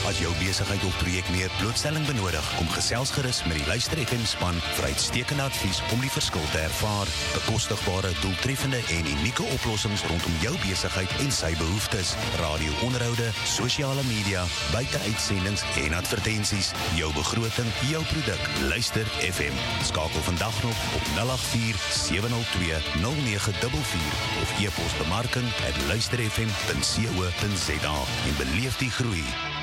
As jou besigheid of projek meer blootstelling benodig, kom gesels gerus met die Luister FM span vir uitstekende advies om die verskil te ervaar. Bekostigbare, doeltreffende en unieke oplossings rondom jou besigheid en sy behoeftes. Radio-onderhoude, sosiale media, buite-uitsendings en advertensies. Jou begroting, jou produk. Luister FM. Skakel vandag nog op 084-702-0944 of e-pos bemarking@luisterfm.co.za en beleef die groei.